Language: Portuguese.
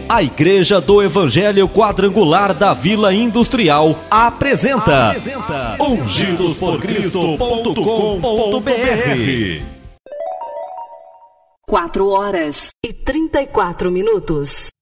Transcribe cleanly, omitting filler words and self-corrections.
A Igreja do Evangelho Quadrangular da Vila Industrial apresenta ungidosporcristo.com.br. 4 horas e 34 minutos.